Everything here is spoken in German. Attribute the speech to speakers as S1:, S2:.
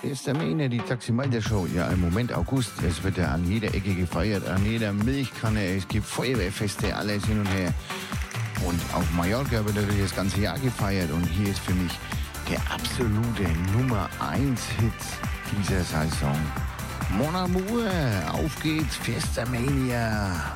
S1: Fiesta Mania, die Taximalter Show. Ja, im Moment August. Es wird ja an jeder Ecke gefeiert, an jeder Milchkanne. Es gibt Feuerwehrfeste, alles hin und her. Und auf Mallorca wird natürlich das ganze Jahr gefeiert. Und hier ist für mich der absolute Nummer 1 Hit dieser Saison. Mon Amour, auf geht's, Fiesta Mania.